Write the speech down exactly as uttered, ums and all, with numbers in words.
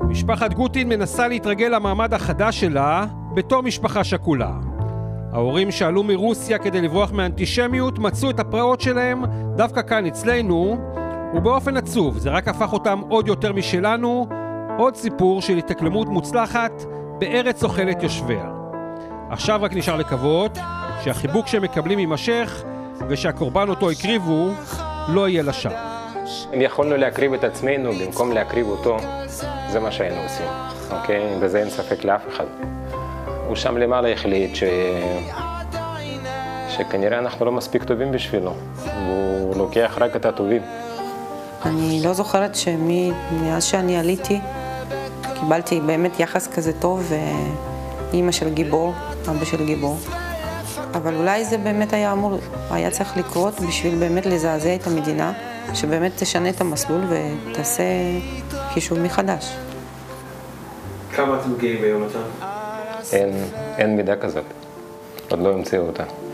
משפחת גוטין מנסה להתרגל למעמד החדש שלה בתור משפחה שכולה. ההורים שעלו מרוסיה כדי לברוח מאנטישמיות מצאו את הפרעות שלהם דווקא כאן אצלנו, ובאופן עצוב זה רק הפך אותם עוד יותר משלנו, עוד סיפור של התאקלמות מוצלחת בארץ אוכלת יושביה. עכשיו רק נשאר לקוות שהחיבוק שהם מקבלים יימשך ושהקורבן אותו הקריבו לא יהיה לשווא. אם יכולנו להקריב את עצמנו במקום להקריב אותו, זה מה שהיינו עושים, אוקיי? בזה אין ספק לאף אחד. הוא שם למעלה החליט ש... שכנראה אנחנו לא מספיק טובים בשבילו. הוא לוקח רק את הטובים. אני לא זוכרת שמאז שאני עליתי, קיבלתי באמת יחס כזה טוב, ואימא של גיבור, אבא של גיבור. אבל אולי זה באמת היה אמור, היה צריך לקרות בשביל באמת לזעזע את המדינה, שבאמת תשנה את המסלול ותעשה חישוב מחדש. כמה אתם גאים ביום אתה? אין, אין מידה כזאת. עוד לא המציאו אותה.